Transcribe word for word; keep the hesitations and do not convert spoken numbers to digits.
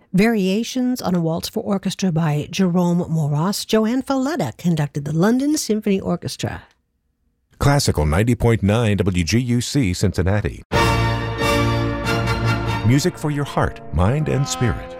Variations on a Waltz for Orchestra by Jerome Moras. Joanne Falletta conducted the London Symphony Orchestra. Classical ninety point nine W G U C Cincinnati. Music for your heart, mind, and spirit.